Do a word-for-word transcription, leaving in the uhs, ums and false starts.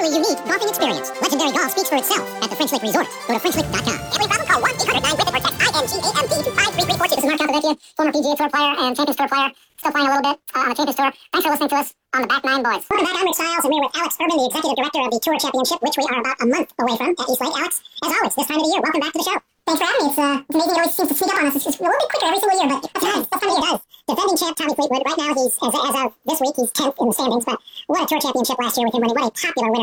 a unique golfing experience. Legendary golf speaks for itself at the French Lick Resort. Go to French Lick dot com. Every problem, call one eight hundred nine with it or text I N G A M B to five three three four two. This is Mark Calvavecchia, former P G A Tour player and Champions Tour player. Still playing a little bit uh, on the Champions Tour. Thanks for listening to us on the Back Nine Boys. Welcome back. I'm Rick Styles, and we're with Alex Urban, the executive director of the Tour Championship, which we are about a month away from at East Lake. Alex, as always, this time of the year, welcome back to the show. Thanks for having me. It's, uh, it's amazing. It always seems to sneak up on us. It's just a little bit quicker every single year, but that's nice. That's time of year. It does. Defending champ Tommy Fleetwood. Right now, he's, as, as of this week, he's tenth in the standings, but what a Tour Championship last year with him winning. What a popular winner